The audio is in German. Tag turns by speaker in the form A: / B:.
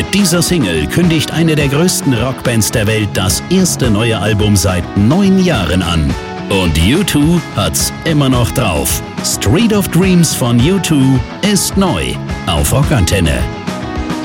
A: Mit dieser Single kündigt eine der größten Rockbands der Welt das erste neue Album seit 9 Jahren an. Und U2 hat's immer noch drauf. Street of Dreams von U2 ist neu auf Rockantenne.